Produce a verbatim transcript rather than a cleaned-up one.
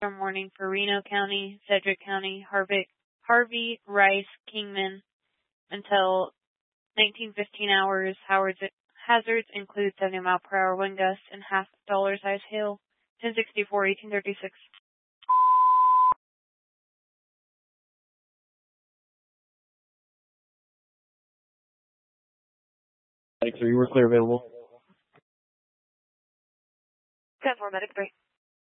morning for Reno County, Sedgwick County, Harvick, Harvey, Rice, Kingman until nineteen fifteen hours. Howard's hazards include seventy mile per hour wind gusts and half dollar size hail. ten sixty-four, eighteen thirty-six. Thanks, sir. You were clear available. ten four, medic three.